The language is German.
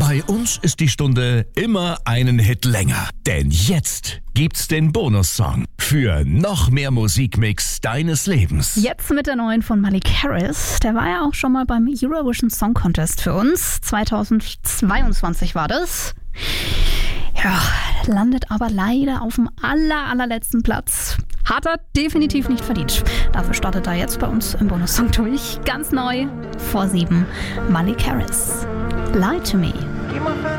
Bei uns ist die Stunde immer einen Hit länger. Denn jetzt gibt's den Bonussong für noch mehr Musikmix deines Lebens. Jetzt mit der neuen von Malik Harris. Der war ja auch schon mal beim Eurovision Song Contest für uns. 2022 war das. Ja, landet aber leider auf dem allerletzten Platz. Hat er definitiv nicht verdient. Dafür startet er jetzt bei uns im Bonussong durch. Ganz neu, vor 7, Malik Harris. Lie to Me.